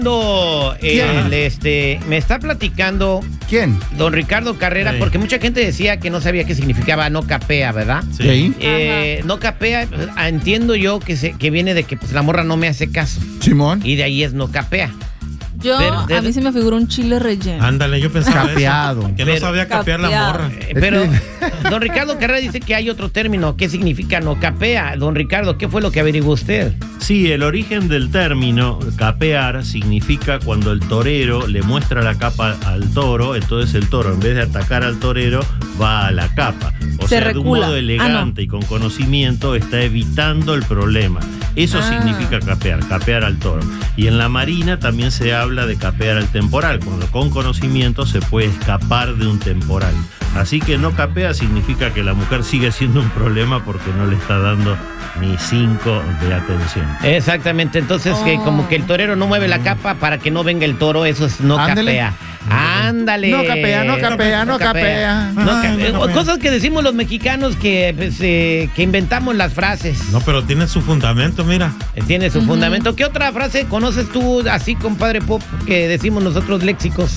Me está platicando. ¿Quién? Don Ricardo Carrera, porque mucha gente decía que no sabía qué significaba no capea, ¿verdad? Sí. No capea, entiendo yo que viene de que pues, la morra no me hace caso. Simón. Y de ahí es no capea. A mí se me figuró un chile relleno. Ándale, yo pensaba capeado. eso, que no sabía capear la morra. Pero don Ricardo Carrera dice que hay otro término. ¿Qué significa no capea? Don Ricardo, ¿qué fue lo que averiguó usted? Sí, el origen del término capear significa cuando el torero le muestra la capa al toro, entonces el toro en vez de atacar al torero va a la capa. O sea, de un modo elegante y con conocimiento está evitando el problema. Eso significa capear al toro. Y en la marina también se habla de capear al temporal, cuando con conocimiento se puede escapar de un temporal. Así que no capea significa que la mujer sigue siendo un problema porque no le está dando ni 5 de atención. Exactamente, entonces que como que el torero no mueve la capa para que no venga el toro, eso es no capea. Ándale. No capea. Cosas que decimos los mexicanos que inventamos las frases. No, pero tiene su fundamento, mira. Tiene su fundamento. ¿Qué otra frase conoces tú así, compadre Pop, que decimos nosotros léxicos?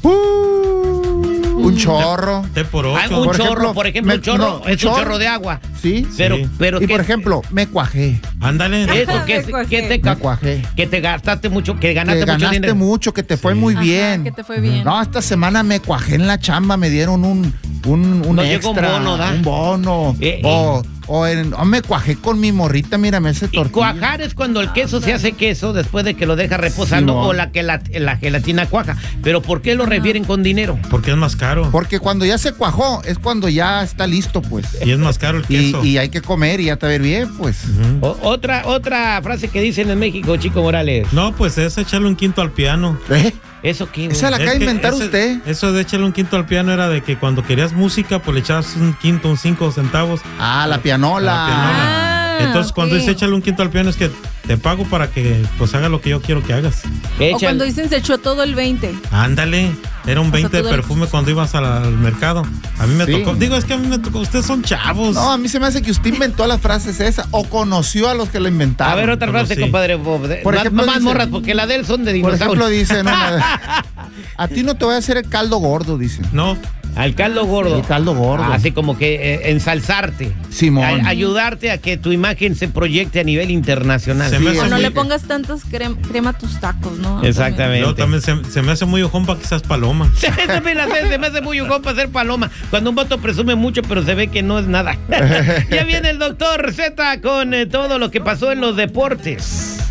Un chorro. Por 8. Un chorro, por ejemplo, un chorro es un chorro de agua. Sí. Pero y por ejemplo, me cuajé. Ándale. Eso, me cuajé. Que te gastaste mucho, que ganaste mucho mucho, que te fue muy bien. Que te fue bien. No, esta semana me cuajé en la chamba, me dieron un extra. Un bono. Me cuajé con mi morrita, mírame ese tortilla. Y cuajar es cuando el queso se hace queso después de que lo deja reposando o la gelatina cuaja. Pero ¿por qué lo refieren con dinero? Porque es más caro. Porque cuando ya se cuajó es cuando ya está listo, pues. Y es más caro el queso. Y hay que comer y ya te ver bien, pues. Otra frase que dicen en México, Chico Morales. No, pues es echarle un quinto al piano. ¿Eso qué? Esa la acaba de inventar usted. Eso de echarle un quinto al piano era de que cuando querías música, pues le echabas un quinto, un 5 centavos. La pianola. Entonces, cuando dice échale un quinto al piano, es que te pago para que pues haga lo que yo quiero que hagas. O cuando dicen se echó todo el 20. Ándale, era un 20 de perfume cuando ibas al mercado. A mí me tocó. Digo, es que a mí me tocó. Ustedes son chavos. No, a mí se me hace que usted inventó las frases esas o conoció a los que la inventaron. A ver, otra frase, compadre Bob. Por ejemplo, más morras, porque la de él son de dinosaurios. Por ejemplo, dice, a ti no te voy a hacer el caldo gordo, dice. No. Al caldo gordo. El caldo gordo. Así como que ensalzarte. Simón. Ayudarte a que tu imagen se proyecte a nivel internacional. No le pongas tantas crema a tus tacos, ¿no? Exactamente. Yo también se me hace muy ojón para que seas paloma. Se me hace muy ojón para ser paloma. Cuando un vato presume mucho, pero se ve que no es nada. Ya viene el doctor Z con todo lo que pasó en los deportes.